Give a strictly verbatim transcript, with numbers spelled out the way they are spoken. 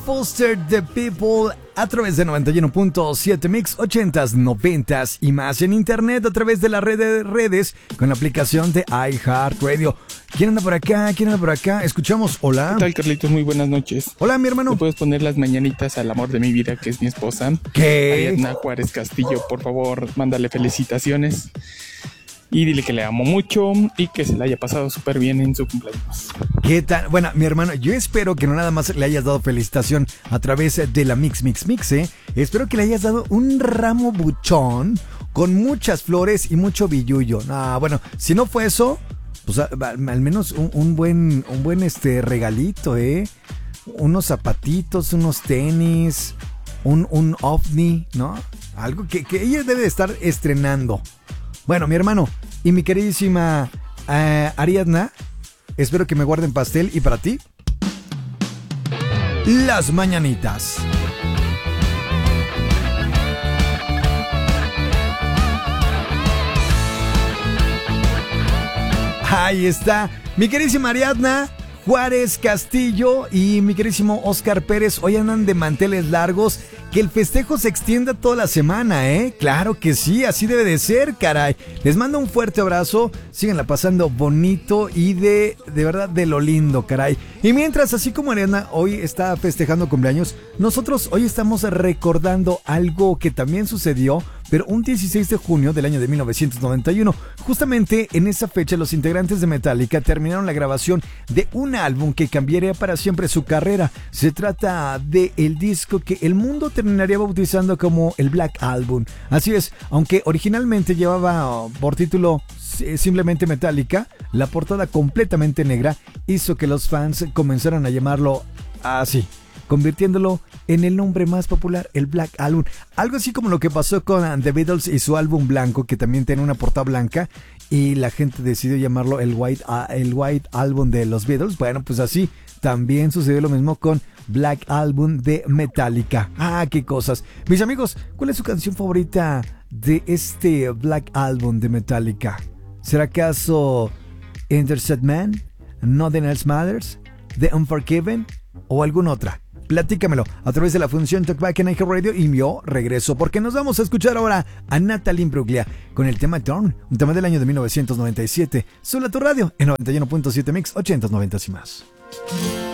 Foster the People a través de noventa y uno punto siete Mix, ochentas, noventas y más en internet a través de la red de redes con la aplicación de iHeartRadio. ¿Quién anda por acá? ¿Quién anda por acá? Escuchamos. Hola. ¿Qué tal, Carlitos? Muy buenas noches. Hola, mi hermano. ¿Me puedes poner las mañanitas al amor de mi vida, que es mi esposa? ¿Qué? Ariadna Juárez Castillo, por favor, mándale felicitaciones. Y dile que le amo mucho y que se la haya pasado súper bien en su cumpleaños. ¿Qué tal? Bueno, mi hermano, yo espero que no nada más le hayas dado felicitación a través de la Mix Mix Mix, ¿eh? Espero que le hayas dado un ramo buchón con muchas flores y mucho billullo. Ah, bueno, si no fue eso, pues a, a, al menos un, un buen, un buen este regalito, ¿eh? Unos zapatitos, unos tenis, un, un ovni, ¿no? Algo que, que ella debe de estar estrenando. Bueno, mi hermano y mi queridísima uh, Ariadna, espero que me guarden pastel. Y para ti, las mañanitas. Ahí está, mi queridísima Ariadna Juárez Castillo y mi queridísimo Oscar Pérez. Hoy andan de manteles largos. Que el festejo se extienda toda la semana, ¿eh? Claro que sí, así debe de ser, caray. Les mando un fuerte abrazo, síganla pasando bonito y de, de verdad de lo lindo, caray. Y mientras, así como Ariana hoy está festejando cumpleaños, nosotros hoy estamos recordando algo que también sucedió, pero un dieciséis de junio del año de mil novecientos noventa y uno. Justamente en esa fecha los integrantes de Metallica terminaron la grabación de un álbum que cambiaría para siempre su carrera. Se trata de el disco que el mundo terminaría bautizando como el Black Album. Así es, aunque originalmente llevaba por título simplemente Metallica, la portada completamente negra hizo que los fans comenzaran a llamarlo así, convirtiéndolo en el nombre más popular, el Black Album. Algo así como lo que pasó con The Beatles y su álbum blanco, que también tiene una portada blanca, y la gente decidió llamarlo el White, el White Album de los Beatles. Bueno, pues así también sucedió lo mismo con Black Album de Metallica. Ah, qué cosas. Mis amigos, ¿cuál es su canción favorita de este Black Album de Metallica? ¿Será acaso Intercept Man, Nothing Else Matters, The Unforgiven o alguna otra? Platícamelo a través de la función Talkback en iHeartRadio y yo regreso porque nos vamos a escuchar ahora a Natalie Imbruglia con el tema Turn, un tema del año de mil novecientos noventa y siete. Solo a tu radio en noventa y uno punto siete Mix, ochentas, noventas y más.